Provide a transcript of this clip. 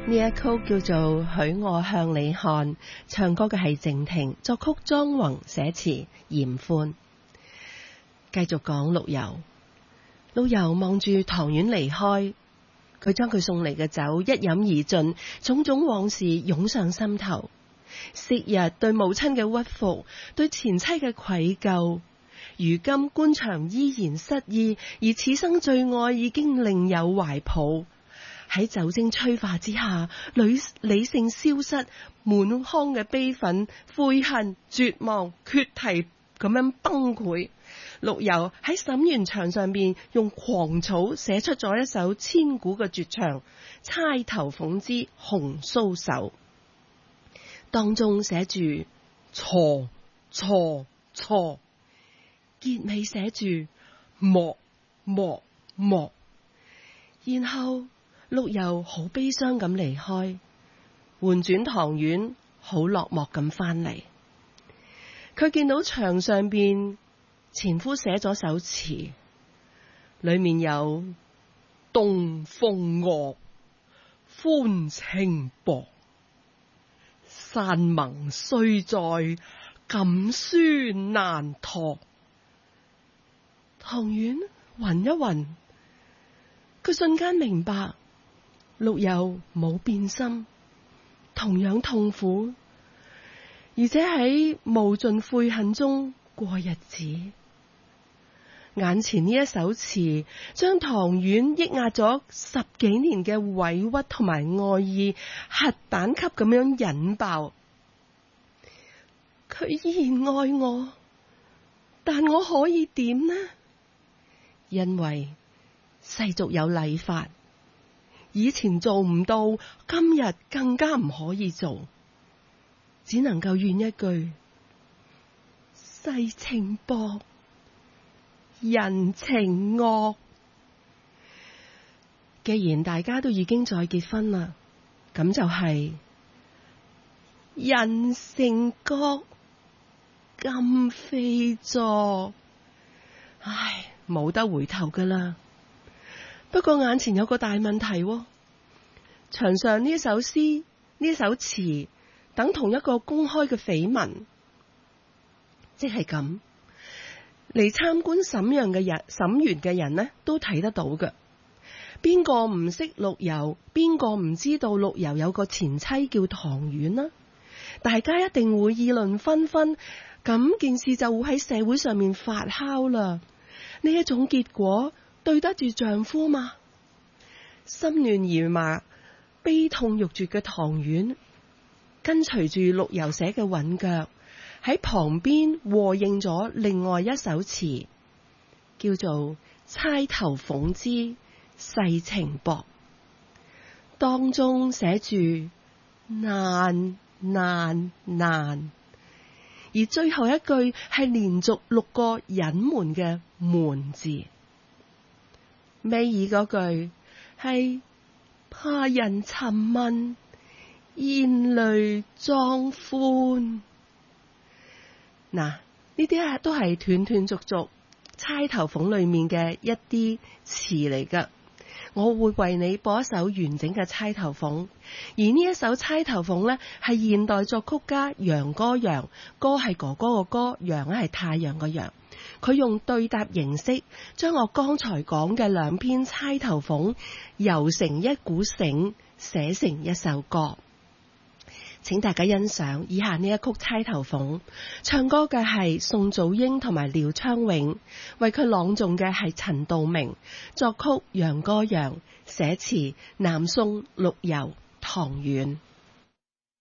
呢一曲叫做《許我向你看》，唱歌嘅係靜婷，作曲莊宏，寫詞嚴歡。繼續講陸游，陸游望住唐婉離開，佢將佢送嚟嘅酒一飲而盡，種種往事湧上心頭。昔日對母親嘅屈服，對前妻嘅愧疚，如今官場依然失意，而此生最愛已經另有懷抱。喺酒精催化之下，理性消失，滿腔嘅悲憤、悔恨、絕望、決堤咁樣崩潰。陸游喺審判場上邊用狂草寫出咗一首千古嘅絕唱《釵頭鳳之紅酥手》，當中寫住錯錯錯，結尾寫住莫莫莫，然後陸游好悲傷咁離開，換轉唐婉好落寞咁翻嚟。佢見到牆上邊前夫寫咗首詞，裏面有東風惡，歡情薄，山盟雖在，錦書難託。唐婉暈一暈，佢瞬間明白陸游冇變心，同樣痛苦，而且喺無盡悔恨中過日子。眼前呢一首詞，將唐婉抑壓咗10幾年嘅委屈同埋愛意，核彈級咁樣引爆。佢依然愛我，但我可以點呢？因為世俗有禮法。以前做唔到，今日更加唔可以做，只能夠怨一句：世情薄，人情惡。既然大家都已經再結婚啦，咁就係人成各，今非昨。唉，冇得回頭噶啦。不過眼前有個大問題喎，牆上呢首詩、呢首詞等同一個公開嘅緋聞，即係咁嚟參觀審判嘅人呢都睇得到嘅。邊個唔識陸游？邊個唔知道陸游有個前妻叫唐婉呢？大家一定會議論紛紛，咁件事就會喺社會上面發酵啦。呢一種結果對得住丈夫嗎？心亂如麻、悲痛欲絕嘅唐婉，跟隨住陸游寫嘅韻腳，喺旁邊和應咗另外一首詞，叫做《釵頭鳳之世情薄》，當中寫住難難難，而最後一句係連續6個隱瞞嘅瞞字。尾二嗰句係怕人尋問，咽淚裝歡。嗱，呢啲都係斷斷續續釵頭鳳裏面嘅一啲詞嚟噶。我會為你播一首完整嘅釵頭鳳，而呢一首釵頭鳳呢，係現代作曲家楊歌揚，歌係哥哥個歌，揚係太陽個陽。佢用對答形式，將我剛才講嘅2篇釵頭鳳揉成一股繩，寫成一首歌。請大家欣賞以下呢一曲釵頭鳳，唱歌嘅係宋祖英同埋廖昌永，為佢朗誦嘅係陳道明，作曲楊歌揚，寫詞南宋陸游、唐婉。